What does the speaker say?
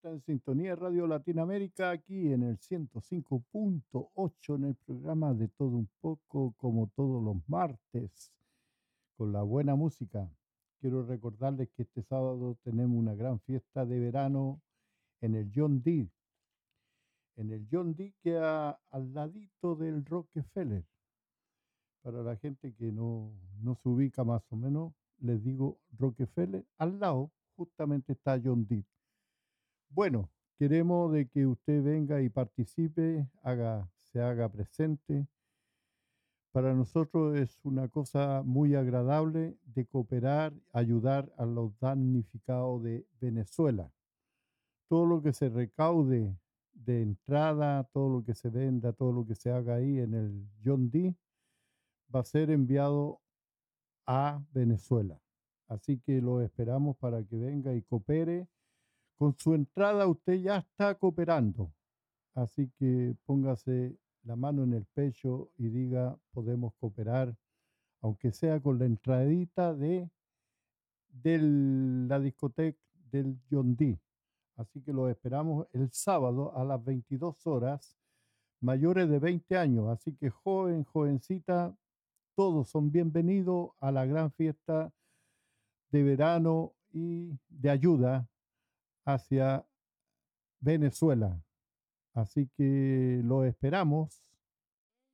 está en sintonía de Radio Latinoamérica, aquí en el 105.8 en el programa de Todo un poco, como todos los martes, con la buena música. Quiero recordarles que este sábado tenemos una gran fiesta de verano en el John D. En el John D queda al ladito del Rockefeller. Para la gente que no se ubica más o menos, les digo Rockefeller, al lado justamente está John D. Bueno, queremos de que usted venga y participe, se haga presente. Para nosotros es una cosa muy agradable de cooperar, ayudar a los damnificados de Venezuela. Todo lo que se recaude de entrada, todo lo que se venda, todo lo que se haga ahí en el John D, va a ser enviado a Venezuela. Así que lo esperamos para que venga y coopere. Con su entrada usted ya está cooperando. Así que póngase la mano en el pecho y diga, podemos cooperar, aunque sea con la entradita de la discoteca del John D. Así que lo esperamos el sábado a las 22 horas, mayores de 20 años. Así que joven, jovencita, todos son bienvenidos a la gran fiesta de verano y de ayuda hacia Venezuela. Así que lo esperamos